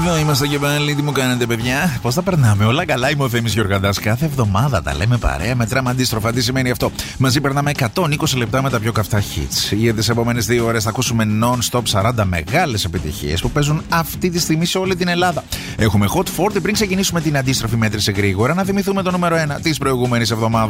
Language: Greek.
Εδώ είμαστε και πάλι. Τι μου κάνετε, παιδιά? Πώς τα περνάμε? Όλα καλά. Είμαι ο Θέμης Γιοργαντάς. Κάθε εβδομάδα τα λέμε παρέα. Μετράμε αντίστροφα. Τι σημαίνει αυτό? Μαζί περνάμε 120 λεπτά με τα πιο καυτά hits. Για τις επόμενες 2 ώρες θα ακούσουμε non-stop 40 μεγάλες επιτυχίες που παίζουν αυτή τη στιγμή σε όλη την Ελλάδα. Έχουμε Hot 40. Πριν ξεκινήσουμε την αντίστροφη μέτρηση γρήγορα, να θυμηθούμε το νούμερο 1 της προηγούμενης εβδομάδας.